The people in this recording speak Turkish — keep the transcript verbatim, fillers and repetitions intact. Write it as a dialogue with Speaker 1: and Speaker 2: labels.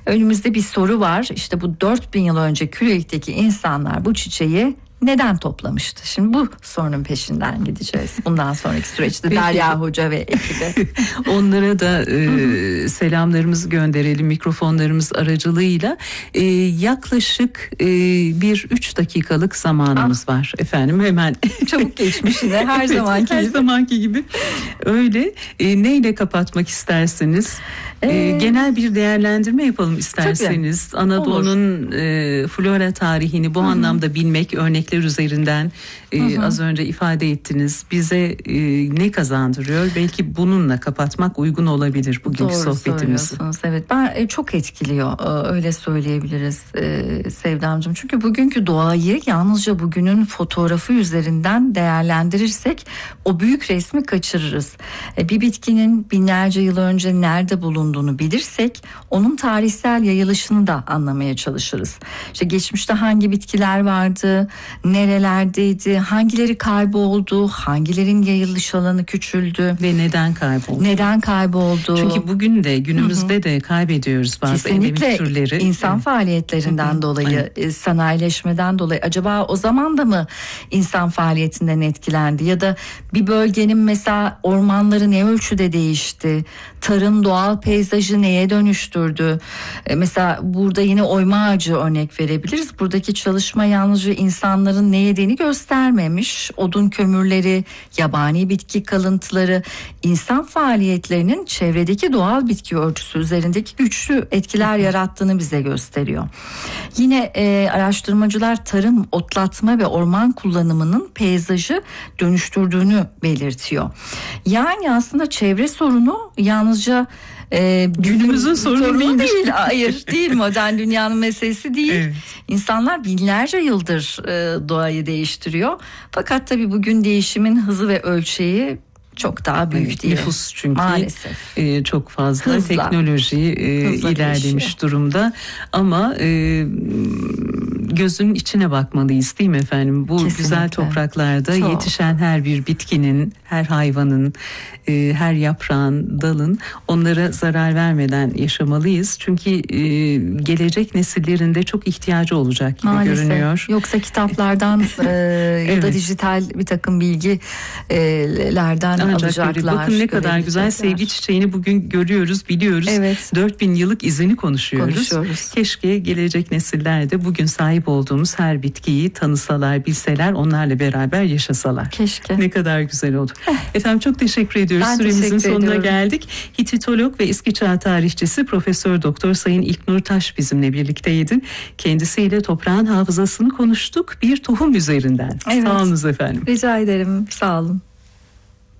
Speaker 1: Önümüzde bir soru var. İşte bu dört bin yıl önce Külek'teki insanlar bu çiçeği neden toplamıştı? Şimdi bu sorunun peşinden gideceğiz. Bundan sonraki süreçte Derya Hoca ve ekibi.
Speaker 2: Onlara da e, selamlarımızı gönderelim mikrofonlarımız aracılığıyla. E, yaklaşık e, bir üç dakikalık zamanımız ah. var efendim. Hemen
Speaker 1: çabuk geçmiş yine her
Speaker 2: evet,
Speaker 1: zamanki
Speaker 2: her
Speaker 1: gibi.
Speaker 2: zamanki gibi. Öyle. E, neyle kapatmak istersiniz? Ee, ee, genel bir değerlendirme yapalım isterseniz. Tabii, Anadolu'nun e, flora tarihini bu Hı-hı. anlamda bilmek, örnekler üzerinden e, az önce ifade ettiniz. Bize e, ne kazandırıyor? Belki bununla kapatmak uygun olabilir bugünkü
Speaker 1: Doğru
Speaker 2: sohbetimizi.
Speaker 1: Evet, ben e, çok etkiliyor. Öyle söyleyebiliriz e, Sevdamcığım. Çünkü bugünkü doğayı yalnızca bugünün fotoğrafı üzerinden değerlendirirsek o büyük resmi kaçırırız. E, bir bitkinin binlerce yıl önce nerede bulunduğunu bilirsek onun tarihsel yayılışını da anlamaya çalışırız. İşte geçmişte hangi bitkiler vardı, nerelerdeydi, hangileri kayboldu, hangilerin yayılış alanı küçüldü
Speaker 2: ve neden kayboldu?
Speaker 1: Neden kayboldu?
Speaker 2: Çünkü bugün de günümüzde Hı-hı. de kaybediyoruz bazı endemik türleri.
Speaker 1: İnsan evet. faaliyetlerinden Hı-hı. dolayı, evet. sanayileşmeden dolayı. Acaba o zaman da mı insan faaliyetinden etkilendi ya da bir bölgenin mesela ormanları ne ölçüde değişti? Tarım, doğal peyzajı neye dönüştürdü? Ee, mesela burada yine oyma ağacı örnek verebiliriz. Buradaki çalışma yalnızca insanların ne yediğini göstermemiş. Odun kömürleri, yabani bitki kalıntıları, insan faaliyetlerinin çevredeki doğal bitki örtüsü üzerindeki güçlü etkiler yarattığını bize gösteriyor. Yine e, araştırmacılar tarım, otlatma ve orman kullanımının peyzajı dönüştürdüğünü belirtiyor. Yani aslında çevre sorunu yalnızca Ee,
Speaker 2: günümüzün sorunu,
Speaker 1: sorunu değil. Hayır, değil, modern dünyanın meselesi değil. Evet. İnsanlar binlerce yıldır e, doğayı değiştiriyor. Fakat tabii bugün değişimin hızı ve ölçeği çok daha büyük evet, değil.
Speaker 2: Nüfus çünkü
Speaker 1: maalesef
Speaker 2: e, çok fazla
Speaker 1: Hızla.
Speaker 2: teknoloji e, ilerlemiş değişiyor. durumda ama e, gözün içine bakmalıyız değil mi efendim? Bu Kesinlikle. güzel topraklarda çok. yetişen her bir bitkinin, her hayvanın, e, her yaprağın, dalın onlara zarar vermeden yaşamalıyız. Çünkü e, gelecek nesillerin de çok ihtiyacı olacak gibi
Speaker 1: Maalesef.
Speaker 2: görünüyor.
Speaker 1: Yoksa kitaplardan e, ya evet. da dijital bir takım bilgilerden
Speaker 2: Ancak
Speaker 1: alacaklar.
Speaker 2: Bakın ne kadar güzel sevgi çiçeğini bugün görüyoruz, biliyoruz.
Speaker 1: Evet.
Speaker 2: dört bin yıllık izini konuşuyoruz.
Speaker 1: konuşuyoruz.
Speaker 2: Keşke gelecek nesiller de bugün sahip olduğumuz her bitkiyi tanısalar, bilseler, onlarla beraber yaşasalar.
Speaker 1: Keşke.
Speaker 2: Ne kadar güzel olur. Efendim çok teşekkür ediyoruz.
Speaker 1: Ben
Speaker 2: Süremizin
Speaker 1: teşekkür
Speaker 2: sonuna
Speaker 1: ediyorum.
Speaker 2: geldik. Hititolog ve eski çağ tarihçisi Profesör Doktor Sayın İlknur Taş bizimle birlikteydi. Kendisiyle toprağın hafızasını konuştuk bir tohum üzerinden.
Speaker 1: Evet.
Speaker 2: Sağ olunuz efendim.
Speaker 1: Rica ederim. Sağ olun.